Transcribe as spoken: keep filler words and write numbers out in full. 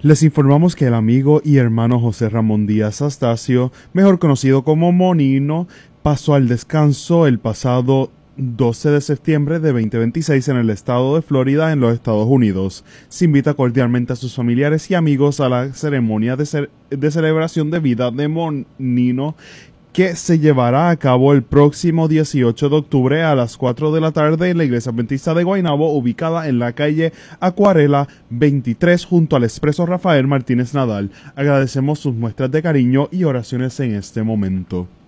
Les informamos que el amigo y hermano José Ramón Díaz Astacio, mejor conocido como Monino, pasó al descanso el pasado doce de septiembre de dos mil veintiséis en el estado de Florida, en los Estados Unidos. Se invita cordialmente a sus familiares y amigos a la ceremonia de, ce de celebración de vida de Monino, que se llevará a cabo el próximo dieciocho de octubre a las cuatro de la tarde en la Iglesia Adventista de Guaynabo, ubicada en la calle Acuarela veintitrés, junto al Expreso Rafael Martínez Nadal. Agradecemos sus muestras de cariño y oraciones en este momento.